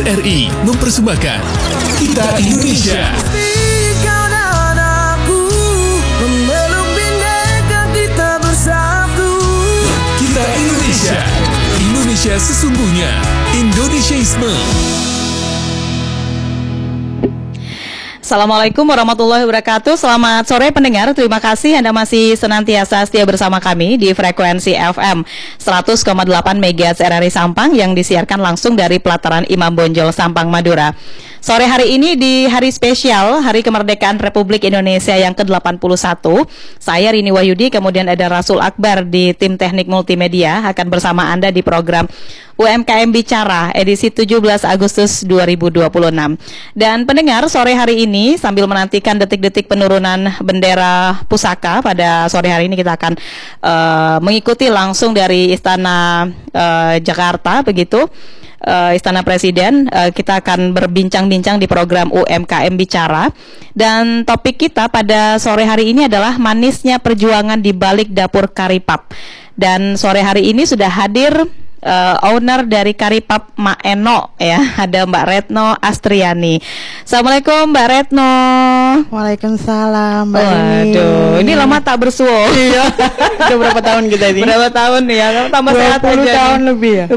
RRI mempersembahkan Kita Indonesia. Kau dan aku memeluk bineka kita bersatu. Kita Indonesia. Indonesia sesungguhnya. Indonesiaisme. Assalamualaikum warahmatullahi wabarakatuh. Selamat sore pendengar. Terima kasih Anda masih senantiasa setia bersama kami di frekuensi FM 100,8 MHz RRI Sampang yang disiarkan langsung dari pelataran Imam Bonjol, Sampang, Madura. Sore hari ini di hari spesial Hari Kemerdekaan Republik Indonesia yang ke-81, saya Rini Wahyudi, kemudian ada Rasul Akbar di tim teknik multimedia akan bersama Anda di program UMKM Bicara edisi 17 Agustus 2026. Dan pendengar, sore hari ini sambil menantikan detik-detik penurunan bendera pusaka pada sore hari ini kita akan mengikuti langsung dari Istana Jakarta begitu. Istana Presiden, kita akan berbincang-bincang di program UMKM Bicara. Dan topik kita pada sore hari ini adalah manisnya perjuangan di balik dapur Karipap. Dan sore hari ini sudah hadir owner dari Karipap Mak Eno ya, ada Mbak Retno Astriani. Assalamualaikum Mbak Retno. Waalaikumsalam Mbak Waduh, ini lama tak bersuah. Iya. Udah berapa tahun kita ini? Berapa tahun ya? Tambah sehat aja. 20 tahun nih. Lebih ya.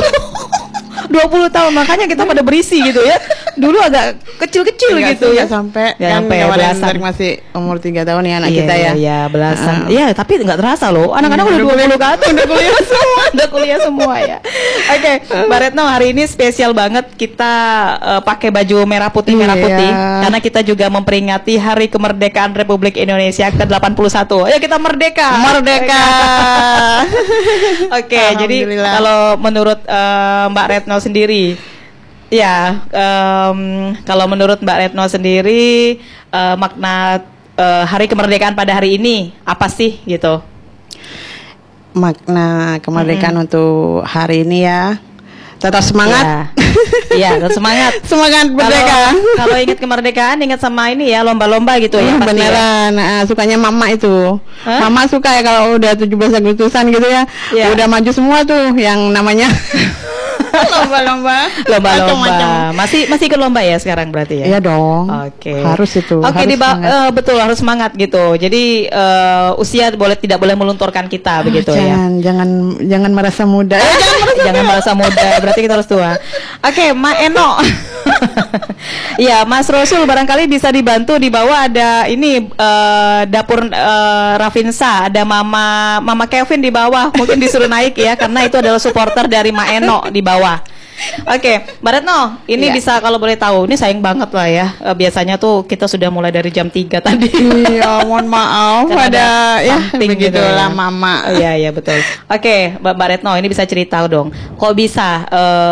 20 tahun, makanya kita pada berisi gitu ya. Dulu agak kecil-kecil gitu ya. Sampai Ya, kan sampai belasan. masih umur 3 tahun ya anak Iya, kita ya. Iya, belasan. Iya, tapi nggak terasa loh. Anak-anak udah 20 ke atas, udah kuliah semua. Udah kuliah semua ya. Oke, Mbak Retno, hari ini spesial banget kita pakai baju merah putih karena kita juga memperingati Hari Kemerdekaan Republik Indonesia ke-81. Ayo kita merdeka. Merdeka. Oke, jadi kalau menurut Mbak Retno sendiri, ya, kalau menurut Mbak Retno sendiri, makna Hari Kemerdekaan pada hari ini apa sih gitu? Makna kemerdekaan untuk hari ini ya, tetap semangat. Iya, tetap semangat. Semangat merdeka. Kalau ingat kemerdekaan, ingat sama ini ya, lomba-lomba gitu ya. Pasti beneran. Ya? Sukanya mama itu. Mama suka ya kalau udah 17 Agustusan gitu ya. Udah maju semua tuh yang namanya lomba-lomba. Masih ikut lomba ya sekarang berarti ya? Iya dong. Oke. Harus itu. Oke, betul, harus semangat gitu. Jadi usia tidak boleh melunturkan kita begitu ya. Jangan merasa muda. Jangan merasa muda, berarti kita harus tua. Oke, Mak Eno. Iya, Mas Rasul barangkali bisa dibantu, di bawah ada ini dapur Rafinsa, ada Mama Kevin di bawah, mungkin disuruh naik ya karena itu adalah supporter dari Mak Eno di bawah. Oke, Mbak Retno, ini bisa kalau boleh tahu, ini sayang banget lah ya. Biasanya tuh kita sudah mulai dari jam 3 tadi. Iya, mohon maaf ada ya begitulah gitu, mama. Iya, betul. Oke, Mbak Retno, ini bisa cerita dong. Kok bisa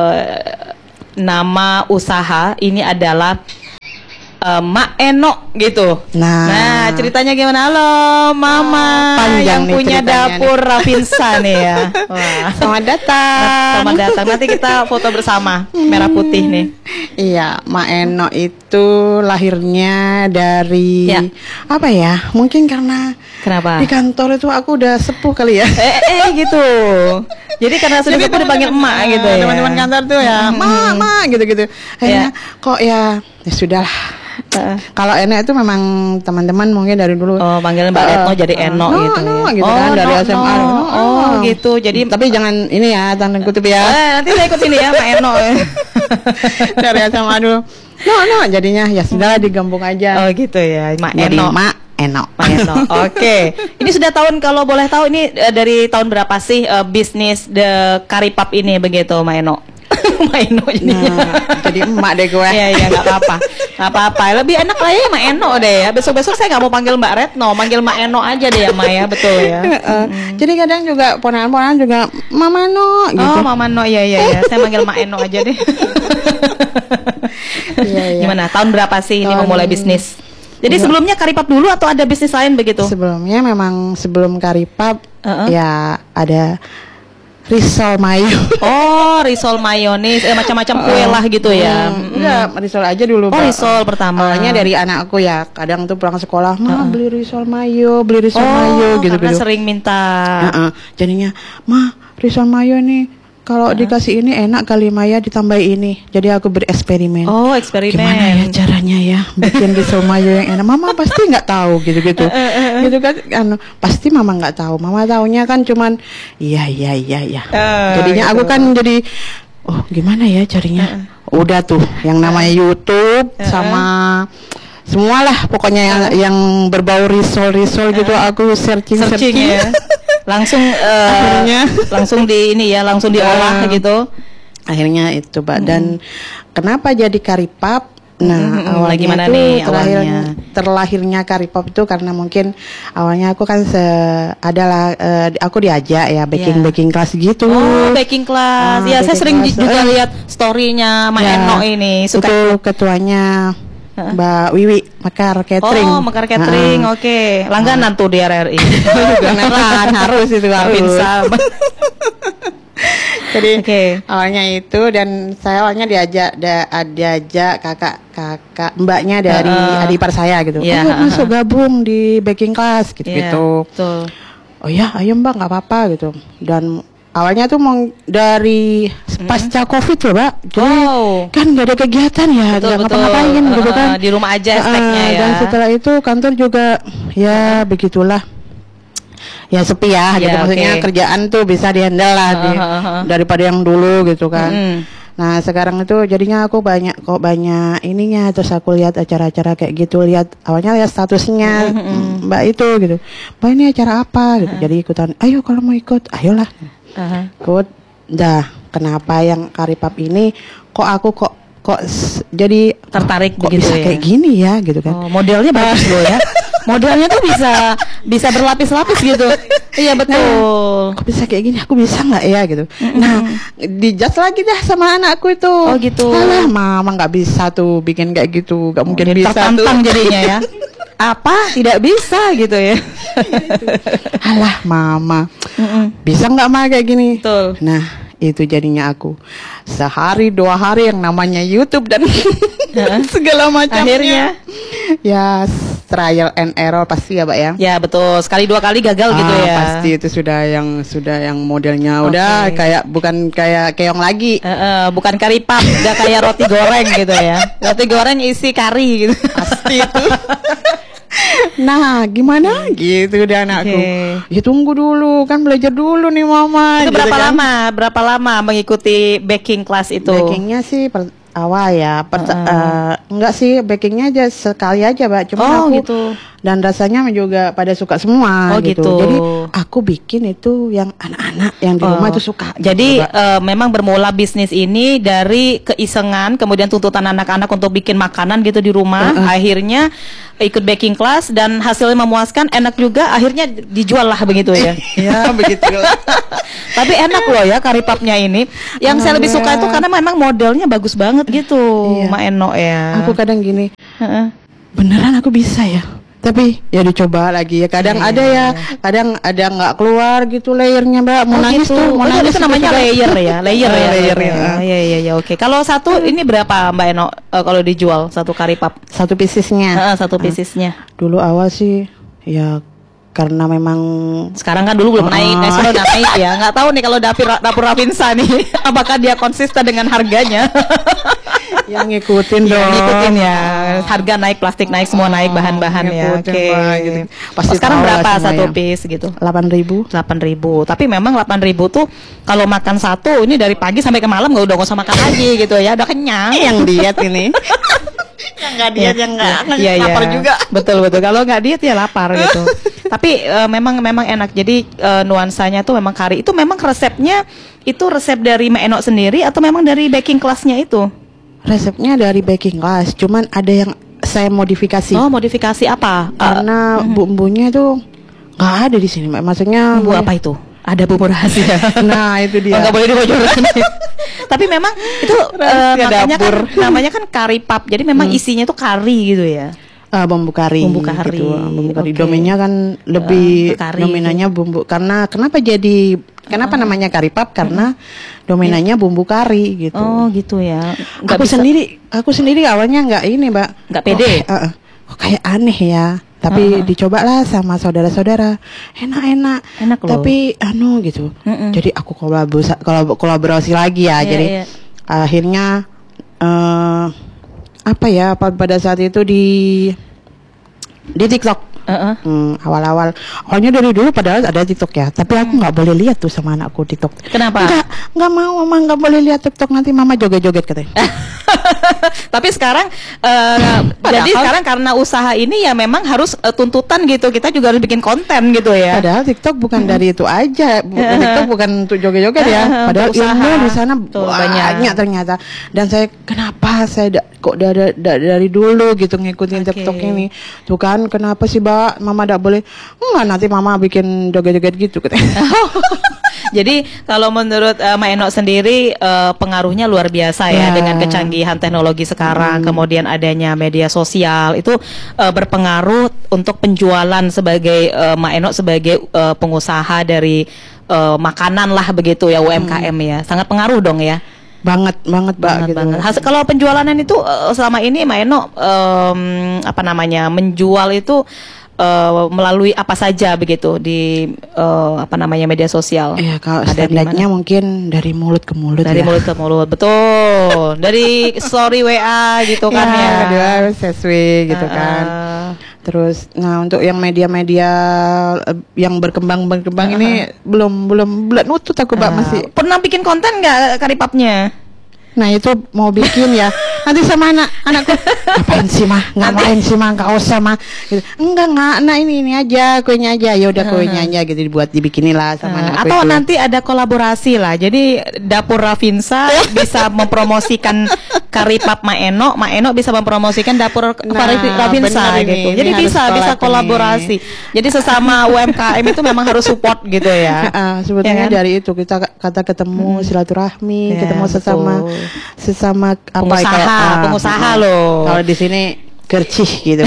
nama usaha ini adalah Mak Eno gitu. Nah, ceritanya gimana? Halo Mama yang punya dapur Rafinsa nih ya. Wah. Selamat datang. Selamat datang. Nanti kita foto bersama merah putih nih. Iya, Mak Eno itu lahirnya dari apa ya? Mungkin karena kenapa? Di kantor itu aku udah sepuh kali ya. Gitu. Jadi karena sudah sepuh dipanggil emak gitu ya. Teman-teman kantor tuh ya, Mama gitu-gitu. Akhirnya kok ya sudahlah. Kalau Eno itu memang teman-teman mungkin dari dulu. Oh, panggilnya Mbak Retno jadi Eno gitu ya. Gitu kan dari SMA. Gitu. Jadi tapi jangan ini ya, tanda kutip ya. Nanti saya ikut ini ya, Mbak Eno. Dari SMA dulu. No, jadinya ya sudahlah digabung aja. Oh gitu ya, Mak jadi Eno. Mak Eno. Oke. Ini sudah tahun, kalau boleh tahu ini dari tahun berapa sih bisnis The Karipap ini begitu, Mak Eno? Mak Eno jadinya. Jadi emak deh gue. Iya, nggak apa-apa. Lebih enak lah ya Mak Eno deh ya. Besok-besok saya nggak mau panggil Mbak Retno, panggil Mak Eno aja deh ya, Mak ya, betul ya. Jadi kadang juga ponakan-ponakan juga Mama No gitu. Oh, Mama No, iya. Saya panggil Mak Eno aja deh. Iya. Gimana? Tahun berapa sih ini memulai bisnis? Jadi sebelumnya Karipap dulu atau ada bisnis lain begitu? Sebelumnya memang sebelum Karipap ya ada risol mayo. Oh, risol mayonis, macam-macam kue lah gitu ya. Enggak, risol aja dulu. Oh, risol pertama. Awalnya dari anakku ya, kadang tuh pulang sekolah, Ma beli risol mayo gitu. Karena sering minta. Jadinya, Ma risol mayo nih kalau dikasih ini enak kali Maya ditambah ini. Jadi aku bereksperimen. Oh, eksperimen. Gimana ya caranya ya bikin risol mayo yang enak? Mama pasti nggak tahu gitu-gitu. Gitu kan? Pasti Mama nggak tahu. Mama taunya kan cuman iya. Jadinya aku kan jadi gimana ya caranya? Udah tuh yang namanya YouTube sama semualah pokoknya yang berbau risol gitu aku searching ya. Langsung langsung di ini ya, langsung diolah gitu. Akhirnya itu, Mbak. Dan kenapa jadi karipap? Nah, awalnya itu terlahirnya karipap itu karena mungkin awalnya aku kan aku diajak ya baking class gitu. Oh, baking class. Ya, saya sering juga lihat story-nya Mbak Eno ini. Itu ketuanya Mbak Wiwi Mekar Catering. Oh, Mekar Catering. Oke. Langganan tuh di RRI. Beneran harus itu harus. Jadi awalnya itu, dan saya awalnya diajak kakak mbaknya dari adik ipar saya gitu. Masuk gabung di baking class gitu. Oh ya, ayo Mbak, nggak apa-apa gitu. Dan awalnya tuh dari pasca Covid loh, Mbak. Jadi kan nggak ada kegiatan ya, nggak ngapa-ngapain gitu kan. Di rumah aja esteknya ya. Dan setelah itu kantor juga ya begitulah. Ya sepi ya, gitu maksudnya kerjaan tuh bisa dihandle lah daripada yang dulu gitu kan. Nah sekarang itu jadinya aku banyak ininya, terus aku lihat acara-acara kayak gitu, lihat awalnya lihat statusnya Mbak itu gitu, Mbak ini acara apa gitu, jadi ikutan, ayo kalau mau ikut, ayolah. Ikut, kenapa yang karipap ini kok jadi tertarik kok begitu bisa ya? Kayak gini ya gitu kan. Modelnya bagus loh ya. Modelnya tuh bisa berlapis-lapis gitu. Iya betul. Kok bisa kayak gini? Aku bisa nggak ya gitu. Nah, dijudge lagi dah sama anakku itu. Oh gitu. Alah, Mama nggak bisa tuh bikin kayak gitu. Nggak mungkin bisa tuh. Tertantang jadinya ya. Apa? Tidak bisa gitu ya. Alah, Mama. Bisa nggak Ma kayak gini? Betul. Nah, itu jadinya aku sehari 2 hari yang namanya YouTube dan segala macamnya. Akhirnya ya trial and error pasti ya, Mbak ya. Ya betul, sekali 2 kali gagal gitu ya. Pasti itu sudah yang modelnya udah kayak bukan kayak keong lagi. Bukan karipap, udah kayak roti goreng gitu ya. Roti goreng isi kari gitu. Pasti itu. Nah, gimana gitu deh anakku. Ya tunggu dulu, kan belajar dulu nih Mama. Itu berapa lama mengikuti baking class itu? Bakingnya sih awal ya, enggak sih, bakingnya aja sekali aja, Mbak. Cuma aku gitu. Dan rasanya juga pada suka semua gitu. Jadi aku bikin itu yang anak-anak yang di rumah itu suka. Jadi memang bermula bisnis ini dari keisengan, kemudian tuntutan anak-anak untuk bikin makanan gitu di rumah. Akhirnya ikut baking class dan hasilnya memuaskan, enak juga, akhirnya dijual lah begitu ya. Ya begitulah. Tapi enak loh ya karipapnya ini. Yang saya lebih suka itu karena memang modelnya bagus banget gitu, Mbak Eno ya. Aku kadang gini, beneran aku bisa ya. Tapi ya dicoba lagi ya. Kadang ada nggak keluar gitu layernya, Mbak. Mau nangis tuh, mau nangis itu namanya layer ya. Iya, oke. Kalau satu ini berapa Mbak Eno kalau dijual satu karipap? Satu piecesnya. Satu piecesnya. Dulu awal sih ya karena memang sekarang kan dulu belum naik, sekarang udah naik ya. Nggak tahu nih kalau dapur Rafinsa nih apakah dia konsisten dengan harganya. Yang ngikutin dong. Ngikutin ya. Harga naik, plastik naik, semua naik, bahan-bahan ya. Oke. Gitu. Pasti sekarang berapa satu piece gitu? 8.000. 8.000. Tapi memang 8.000 tuh kalau makan satu ini dari pagi sampai ke malam nggak usah makan lagi gitu ya. Udah kenyang. Yang diet ini. Yang nggak diet, yang nggak lapar juga. Betul. Kalau nggak diet ya lapar gitu. Tapi memang enak. Jadi nuansanya tuh memang kari. Itu memang resepnya itu resep dari Mbak Eno sendiri atau memang dari baking class-nya itu? Resepnya dari baking class, cuman ada yang saya modifikasi. Oh, modifikasi apa? Karena bumbunya itu nggak ada di sini, Mbak. Maksudnya bumbu apa itu? Ada bumbu rahasia. Nah, itu dia. Nggak boleh dibocorin. Tapi memang itu namanya kan karipap. Jadi memang isinya itu kari gitu ya. Bumbu kari. Bumbu kari. Gitu. Bumbu kari. Domainnya kan lebih dominannya bumbu. Kenapa namanya karipap? Karena dominannya bumbu kari gitu. Oh, gitu ya. Aku sendiri awalnya nggak ini, Mbak. Nggak pede. Kok kayak aneh ya. Tapi dicobalah sama saudara-saudara, enak Enak loh. tapi gitu. Jadi aku kolaborasi lagi ya. Iya, Jadi iya. akhirnya pada saat itu di TikTok. Awalnya dari dulu padahal ada TikTok ya, tapi aku nggak boleh lihat tuh sama anakku TikTok. Kenapa? Nggak mau, mama nggak boleh lihat TikTok, nanti mama joget-joget katanya. Tapi sekarang jadi sekarang karena usaha ini ya memang harus tuntutan gitu. Kita juga harus bikin konten gitu ya. Padahal TikTok bukan dari itu aja. TikTok bukan untuk joget-joget ya. Padahal usaha. ilmu di sana Betul, banyak ternyata. Dan saya kenapa saya kok dari dulu gitu ngikutin TikTok ini. Tuh kan kenapa sih mama tidak boleh? Enggak, nanti mama bikin joget-joget gitu katanya. Jadi kalau menurut Mak Eno sendiri pengaruhnya luar biasa ya dengan kecanggihan teknologi sekarang, kemudian adanya media sosial itu berpengaruh untuk penjualan sebagai Mak Eno sebagai pengusaha dari makanan lah begitu ya, UMKM ya. Sangat pengaruh dong ya. Banget gitu. Kalau penjualan itu selama ini Mak Eno menjual itu melalui apa saja begitu di media sosial? Ya kalau standarnya mungkin dari mulut ke mulut. Dari mulut ke mulut, betul. Dari story WA gitu kan ya. Kedua seswi gitu kan. Terus, nah untuk yang media-media yang berkembang ini belum nutut aku masih. Pernah bikin konten nggak karipapnya? Nah itu mau bikin ya. Nanti sama anakku, ngapain sih mah? Ngapain sih mah? Nggak usah mah. Gitu. Enggak, nah ini aja, kuenya aja. Ya udah kuenya aja gitu dibikinin lah sama anakku. Atau nanti ada kolaborasi lah. Jadi dapur Rafinsa bisa mempromosikan karipap Mak Eno bisa mempromosikan dapur Rafinsa gitu. Jadi bisa kolaborasi. Jadi sesama UMKM itu memang harus support gitu ya. Sebetulnya dari itu kita ketemu silaturahmi, ketemu sesama pengusaha loh. Kalau di sini kercih gitu.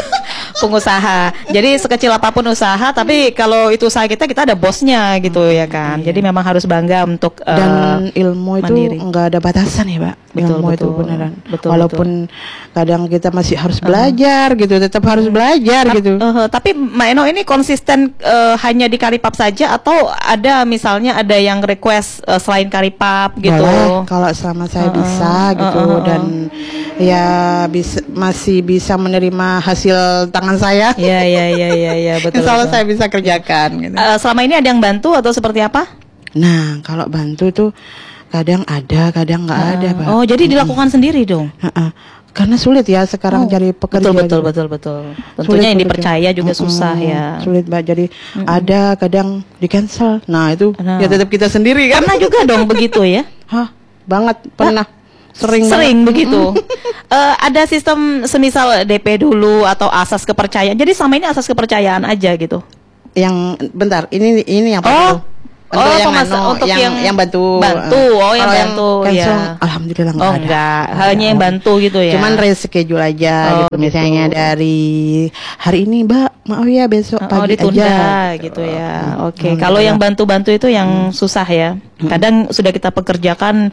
Pengusaha. Jadi sekecil apapun usaha, tapi kalau itu usaha kita ada bosnya gitu ya kan. Jadi memang harus bangga untuk dan ilmu itu nggak ada batasan ya, Pak. Ilmu itu beneran. Walaupun kadang kita masih harus belajar gitu, tetap harus belajar gitu. Tapi Mak Eno ini konsisten hanya di karipap saja atau ada misalnya ada yang request selain karipap gitu? Boleh, kalau selama saya bisa gitu dan ya masih bisa menerima hasil tangan saya. Iya, betul. Insya Allah saya bisa kerjakan gitu. Selama ini ada yang bantu atau seperti apa? Nah, kalau bantu tuh kadang ada, kadang nggak ada, Pak. Oh, jadi dilakukan sendiri dong? Karena sulit ya sekarang cari pekerja. Betul. Tentunya yang dipercaya juga susah ya. Sulit, Mbak. Jadi ada kadang di cancel. Nah, itu ya tetap kita sendiri kan. Pernah juga dong begitu ya? Banget pernah. Sering begitu. Ada sistem semisal DP dulu atau asas kepercayaan. Jadi selama ini asas kepercayaan aja gitu. Yang bentar, ini yang bantu. Untuk yang bantu. Yang bantu ya. Alhamdulillah enggak. Hanya yang bantu gitu ya. Cuman reschedule aja gitu. Misalnya dari hari ini, Mbak, maaf ya besok pagi ditunda aja gitu ya. Oke. Kalau yang bantu-bantu itu yang susah ya. Kadang sudah kita pekerjakan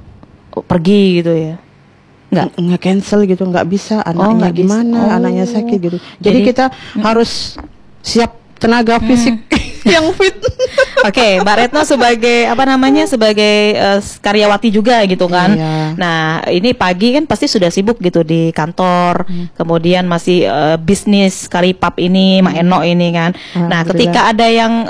pergi gitu ya. Nggak cancel gitu, nggak bisa, anaknya gimana, anaknya sakit gitu. Jadi kita harus siap tenaga fisik yang fit. Oke, Mbak Retno sebagai sebagai karyawati juga gitu kan. Iya. Nah, ini pagi kan pasti sudah sibuk gitu di kantor. Kemudian masih bisnis karipap ini, Mak Eno ini kan. Nah, ketika ada yang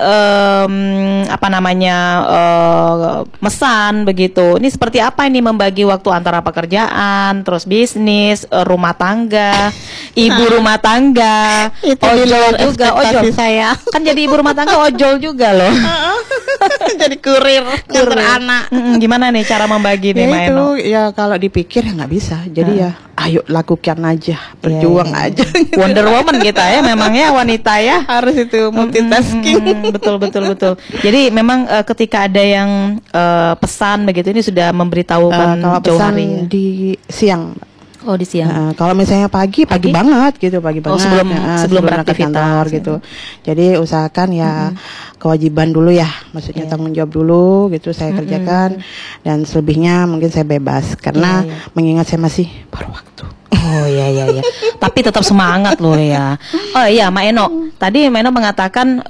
mesan begitu. Ini seperti apa ini membagi waktu antara pekerjaan, terus bisnis, rumah tangga, ibu rumah tangga, itu ojol juga, ojol. Saya Kan jadi ibu rumah tangga ojol juga loh. jadi kurir anak. Gimana nih cara membagi nih, Mak Eno? Itu ya kalau dipikir ya nggak bisa. Jadi ya ayo lakukan aja, berjuang aja. Wonder Woman kita ya, memangnya wanita ya. Harus itu multitasking. Betul. Jadi memang ketika ada yang pesan begitu ini sudah memberitahu kalau jauh pesan hari ya? di siang. Oh, di siang. Kalau misalnya pagi banget gitu, pagi banget. Sebelum berangkat kantor gitu. Jadi usahakan ya kewajiban dulu ya, maksudnya tanggung jawab dulu gitu saya kerjakan, dan selebihnya mungkin saya bebas karena mengingat saya masih baru waktu. Oh iya. Tapi tetap semangat loh ya. Oh iya, Mak Eno. Tadi Mak Eno mengatakan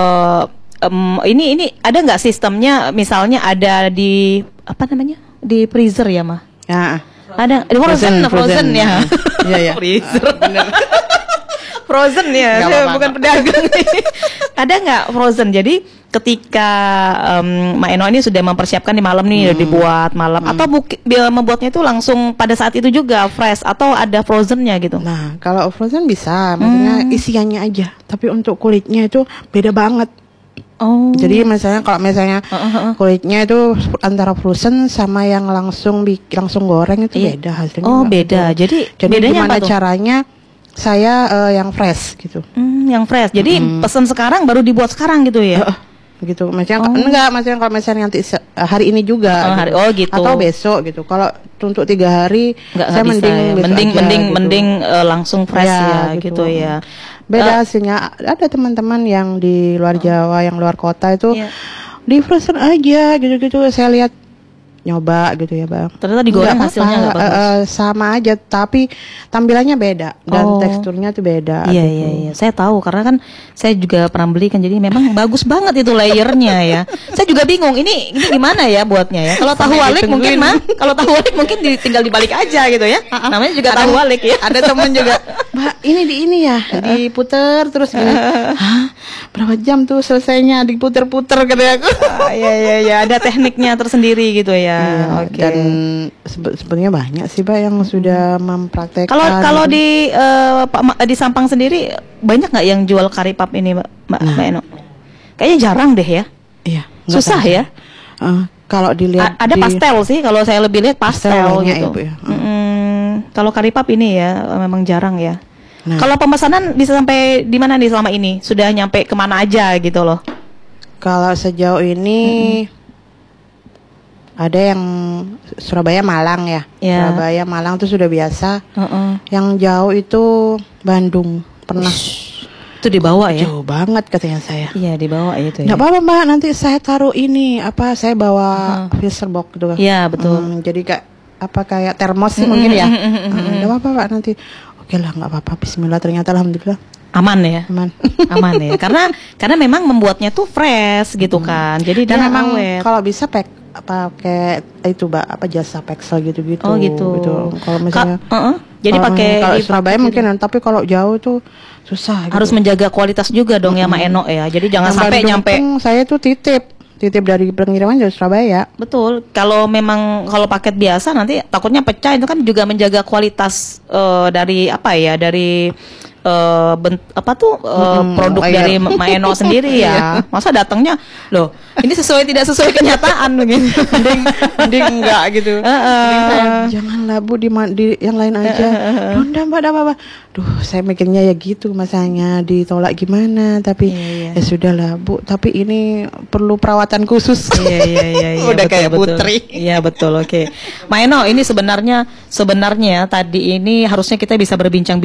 ini ada nggak sistemnya, misalnya ada di apa namanya, di freezer ya, Mah? Ya. Ada di frozen ya. Iya. Freezer. Frozen ya, saya bukan pedagang nih. Ada nggak frozen? Jadi ketika Mak Eno ini sudah mempersiapkan di malam nih, dibuat malam, atau membuatnya itu langsung pada saat itu juga fresh, atau ada frozennya gitu? Nah, kalau frozen bisa, maksudnya isiannya aja. Tapi untuk kulitnya itu beda banget. Oh. Jadi kalau misalnya kulitnya itu antara frozen sama yang langsung goreng itu beda hasilnya. Oh, beda. Jadi bedanya gimana apa tuh? Caranya saya yang fresh gitu. Yang fresh. Jadi pesan sekarang baru dibuat sekarang gitu ya? Gitu. Maksudnya kalau misalnya nanti hari ini juga. Gitu. Atau besok gitu. Kalau untuk 3 hari saya mending langsung fresh ya gitu ya. Beda hasilnya. Ada teman-teman yang di luar Jawa, yang luar kota itu di frozen aja gitu-gitu. Saya lihat nyoba gitu ya, Bang. Ternyata digoreng hasilnya nggak bagus. Sama aja, tapi tampilannya beda dan teksturnya tuh beda. Iya. Saya tahu karena kan saya juga pernah beli kan, jadi memang bagus banget itu layernya ya. Saya juga bingung ini gimana ya buatnya ya. Kalau tahu walik mungkin tinggal dibalik aja gitu ya. Namanya juga tahu walik ya. Ada temen juga, Mbak, ini ya, diputer terus gini. Hah? Berapa jam tuh selesainya diputer-puter katanya aku. Iya, ada tekniknya tersendiri gitu ya. Oke. Dan sebenarnya banyak sih, Pak, yang sudah mempraktekkan. Kalau di Sampang sendiri banyak nggak yang jual kari pap ini, Mbak Eno? Kayaknya jarang deh ya. Iya. Susah ya. Kalau dilihat ada pastel sih, kalau saya lebih lihat pastel gitu. Ya. Kalau kari pap ini ya memang jarang ya. Nah. Kalau pemesanan bisa sampai di mana nih selama ini? Sudah nyampe kemana aja gitu loh? Kalau sejauh ini ada yang Surabaya, Malang ya. Surabaya, Malang tuh sudah biasa. Yang jauh itu Bandung, pernah. Itu dibawa ya? Jauh banget katanya saya. Iya, dibawa ya itu ya. Nggak apa-apa, Mbak, nanti saya taruh ini saya bawa freezer box gitu. Iya, betul. Jadi kayak termos sih mungkin ya. Nggak apa-apa, Pak, nanti. Oke lah, nggak apa-apa. Bismillah, ternyata alhamdulillah. Aman ya? Aman ya. Karena memang membuatnya tuh fresh gitu kan. Jadi dan dia memang awet. Kalau bisa pakai itu, Mbak, jasa Pexel gitu-gitu. Oh gitu. Kalau misalnya jadi pakai kalau Surabaya mungkin, tapi kalau jauh tuh susah gitu. Harus menjaga kualitas juga dong ya, Mak Eno ya. Jadi jangan sampai nyampe. Saya tuh titip dari pengiriman dari Surabaya. Betul. Kalau paket biasa nanti takutnya pecah, itu kan juga menjaga kualitas dari produk dari Mak Eno sendiri ya. Masa datangnya loh, ini sesuai tidak sesuai kenyataan begitu. mending enggak gitu. Janganlah, Bu, di yang lain aja. Udah, Mbak, apa-apa. Duh, saya mikirnya ya gitu, masanya ditolak gimana, tapi ya sudahlah, Bu, tapi ini perlu perawatan khusus. Iya. Udah betul, kayak putri. Iya, betul. Oke. Mak Eno, ini sebenarnya tadi ini harusnya kita bisa berbincang